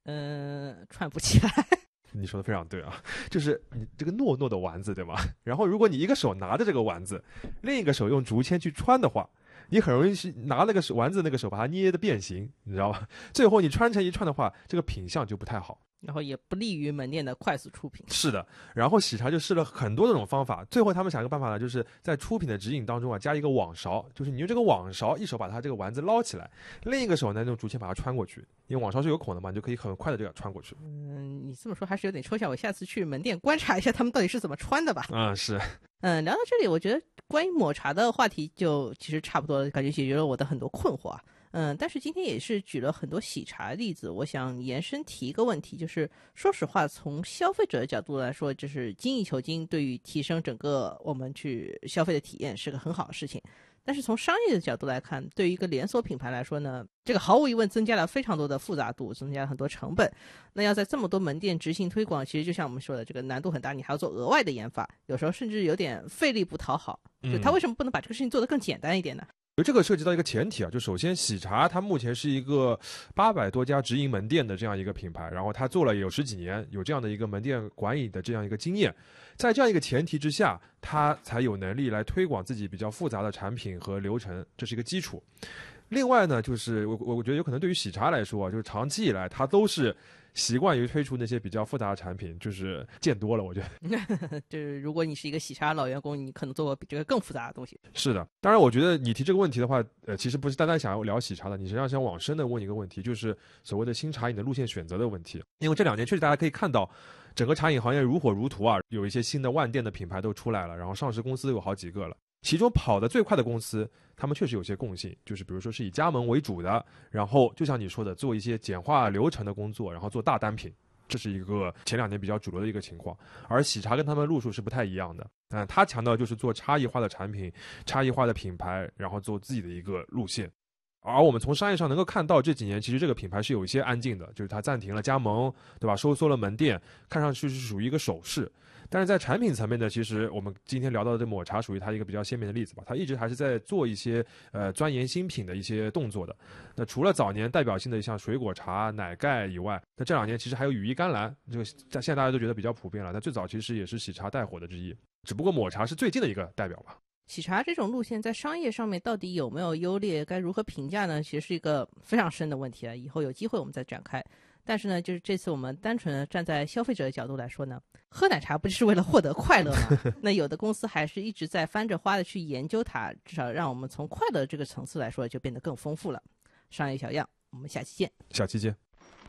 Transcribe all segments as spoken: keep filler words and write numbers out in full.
嗯、呃，串不起来。 你说的非常对啊，就是你这个糯糯的丸子，对吗？然后如果你一个手拿着这个丸子，另一个手用竹签去穿的话，你很容易是拿那个丸子那个手把它捏的变形，你知道吧？最后你穿成一串的话，这个品相就不太好， 然后也不利于门店的快速出品。 是的，然后喜茶就试了很多这种方法，最后他们想一个办法呢，就是在出品的指引当中啊，加一个网勺，就是你用这个网勺一手把它这个丸子捞起来，另一个手呢用竹签把它穿过去，因为网勺是有孔的嘛，你就可以很快的这个穿过去。 嗯，你这么说还是有点抽象，我下次去门店观察一下他们到底是怎么穿的吧。 嗯，是。 嗯，聊到这里，我觉得关于抹茶的话题就其实差不多，感觉解决了我的很多困惑啊。嗯，但是今天也是举了很多喜茶的例子，我想延伸提一个问题，就是说实话，从消费者的角度来说，就是精益求精，对于提升整个我们去消费的体验是个很好的事情。但是从商业的角度来看，对于一个连锁品牌来说呢，这个毫无疑问增加了非常多的复杂度，增加了很多成本。那要在这么多门店执行推广，其实就像我们说的，这个难度很大，你还要做额外的研发，有时候甚至有点费力不讨好。就他为什么不能把这个事情做得更简单一点呢？ 这个涉及到一个前提啊，就首先喜茶它目前是一个八百多家直营门店的这样一个品牌，然后它做了有十几年，有这样的一个门店管理的这样一个经验，在这样一个前提之下，它才有能力来推广自己比较复杂的产品和流程，这是一个基础。另外呢，就是我我觉得有可能对于喜茶来说啊，就是长期以来它都是习惯于推出那些比较复杂的产品，就是见多了，我觉得。 就是如果你是一个喜茶老员工，你可能做过比这个更复杂的东西。 是的，当然我觉得你提这个问题的话，呃，其实不是单单想要聊喜茶的，你实际上想往深的问一个问题，就是所谓的新茶饮的路线选择的问题。因为这两年确实大家可以看到，整个茶饮行业如火如荼啊，有一些新的万店的品牌都出来了，然后上市公司有好几个了。其中跑得最快的公司，他们确实有些共性，就是比如说是以加盟为主的，然后就像你说的，做一些简化流程的工作，然后做大单品，这是一个前两年比较主流的一个情况。而喜茶跟他们路数是不太一样的，嗯，他强调就是做差异化的产品、差异化的品牌，然后做自己的一个路线。而我们从商业上能够看到，这几年其实这个品牌是有一些安静的，就是它暂停了加盟，对吧？收缩了门店，看上去是属于一个守势。但是在产品层面呢，其实我们今天聊到的这抹茶属于它一个比较鲜明的例子吧，它一直还是在做一些呃钻研新品的一些动作的。那除了早年代表性的像水果茶、奶盖以外，那这两年其实还有羽衣甘蓝，这个现在大家都觉得比较普遍了。那最早其实也是喜茶带火的之一，只不过抹茶是最近的一个代表吧。 喜茶这种路线在商业上面到底有没有优劣，该如何评价呢？其实是一个非常深的问题了，以后有机会我们再展开。但是呢，就是这次我们单纯站在消费者的角度来说呢，喝奶茶不就是为了获得快乐吗？那有的公司还是一直在翻着花的去研究它，至少让我们从快乐这个层次来说就变得更丰富了。商业小样，我们下期见。 下期见。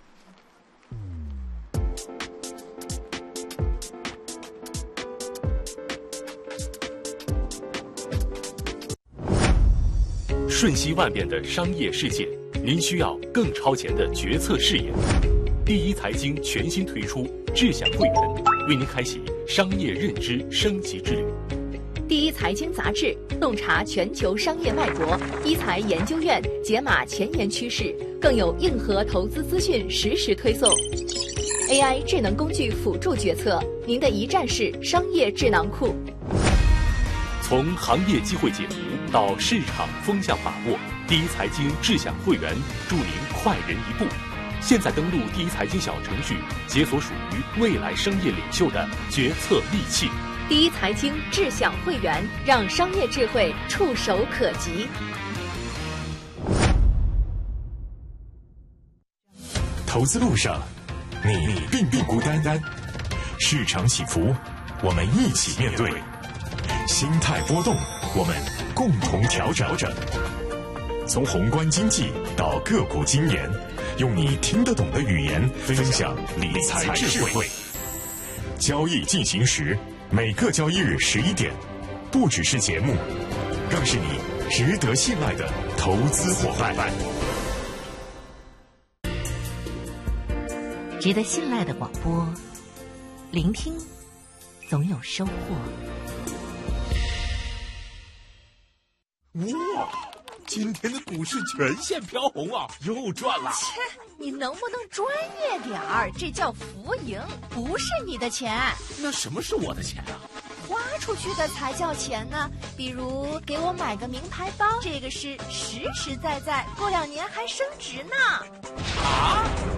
瞬息万变的商业世界，您需要更超前的决策视野。第一财经全新推出智享会员，为您开启商业认知升级之旅。 第一财经杂志洞察全球商业脉搏，一财研究院解码前沿趋势，更有硬核投资资讯实时推送。A I 智能工具辅助决策，您的一站式商业智囊库。 从行业机会解读到市场风向把握，第一财经智享会员助您快人一步。现在登录第一财经小程序，解锁属于未来商业领袖的决策利器。 第一财经智享会员，让商业智慧触手可及。 投资路上，你并不孤单单。市场起伏，我们一起面对；心态波动，我们共同调整。从宏观经济到个股经研，用你听得懂的语言分享理财智慧。交易进行时，每个交易日十一点，不只是节目，更是你值得信赖的投资伙伴。 值得信赖的广播，聆听总有收获。 哇，今天的股市全线飘红啊，又赚了。 切，你能不能专业点儿？这叫浮盈，不是你的钱。 那什么是我的钱啊？ 花出去的才叫钱呢。比如给我买个名牌包，这个是实实在在，过两年还升值呢。 啊？